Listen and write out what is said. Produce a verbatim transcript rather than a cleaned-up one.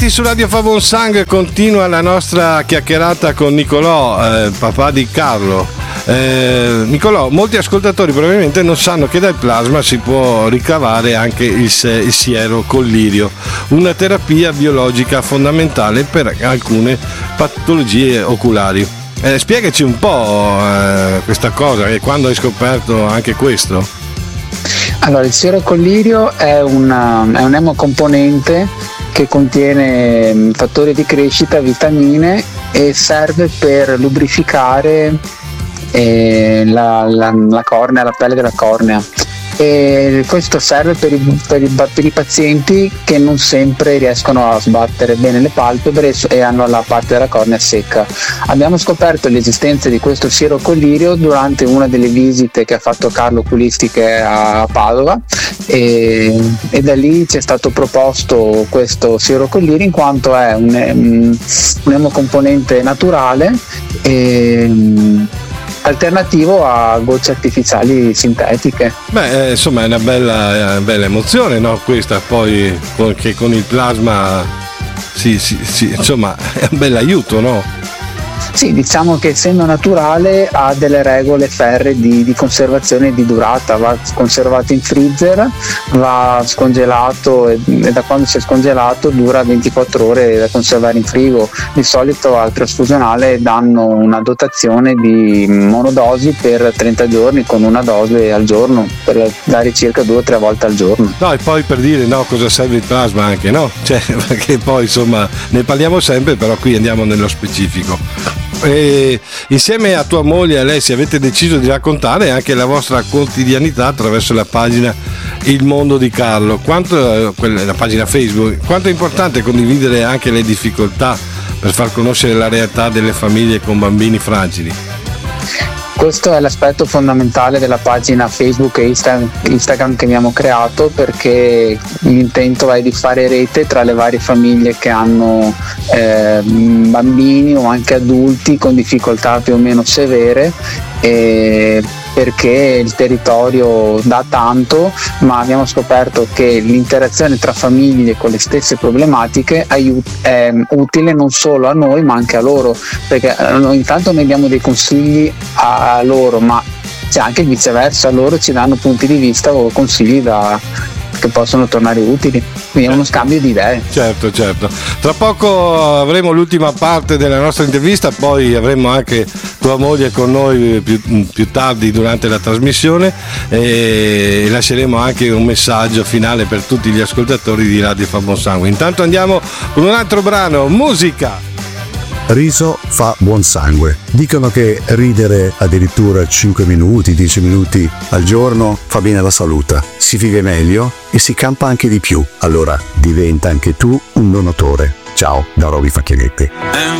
Su Radio Fa Buon Sangue continua la nostra chiacchierata con Nicolò, eh, papà di Carlo. Eh, Nicolò, molti ascoltatori probabilmente non sanno che dal plasma si può ricavare anche il, il siero collirio, una terapia biologica fondamentale per alcune patologie oculari. Eh, spiegaci un po' eh, questa cosa e quando hai scoperto anche questo. Allora, il siero collirio è, una, è un emocomponente che contiene fattori di crescita, vitamine e serve per lubrificare eh, la, la, la cornea, la pelle della cornea. E questo serve per i, per, i, per i pazienti che non sempre riescono a sbattere bene le palpebre e hanno la parte della cornea secca. Abbiamo scoperto l'esistenza di questo siero collirio durante una delle visite che ha fatto Carlo Oculistiche a Padova e, e da lì ci è stato proposto questo siero collirio in quanto è un, un emocomponente naturale e alternativo a gocce artificiali sintetiche. Beh, eh, insomma è una bella, eh, bella emozione, no? Questa poi con, che con il plasma sì, sì, sì, insomma è un bel aiuto, no? Sì, diciamo che essendo naturale ha delle regole ferree di, di conservazione e di durata, va conservato in freezer, va scongelato e, e da quando si è scongelato dura ventiquattro ore da conservare in frigo. Di solito al trasfusionale danno una dotazione di monodosi per trenta giorni con una dose al giorno per dare circa due o tre volte al giorno. No, e poi per dire no cosa serve il plasma anche, no? Cioè, perché poi insomma ne parliamo sempre, però qui andiamo nello specifico. E insieme a tua moglie Alessia avete deciso di raccontare anche la vostra quotidianità attraverso la pagina Il Mondo di Carlo. Quanto, la pagina Facebook, quanto è importante condividere anche le difficoltà per far conoscere la realtà delle famiglie con bambini fragili? Questo è l'aspetto fondamentale della pagina Facebook e Insta- Instagram che abbiamo creato, perché l'intento è di fare rete tra le varie famiglie che hanno eh, bambini o anche adulti con difficoltà più o meno severe, e perché il territorio dà tanto, ma abbiamo scoperto che l'interazione tra famiglie con le stesse problematiche è utile non solo a noi ma anche a loro, perché intanto noi diamo dei consigli a loro, ma c'è anche il viceversa, loro ci danno punti di vista o consigli da che possono tornare utili, quindi è uno scambio di idee. Certo, certo. Tra poco avremo l'ultima parte della nostra intervista, poi avremo anche tua moglie con noi più, più tardi durante la trasmissione e lasceremo anche un messaggio finale per tutti gli ascoltatori di Radio Fa Buon Sangue. Intanto andiamo con un altro brano, musica. Riso fa buon sangue. Dicono che ridere addirittura cinque minuti, dieci minuti al giorno fa bene alla salute. Si vive meglio e si campa anche di più. Allora diventa anche tu un donatore. Ciao da Roby Facchinetti.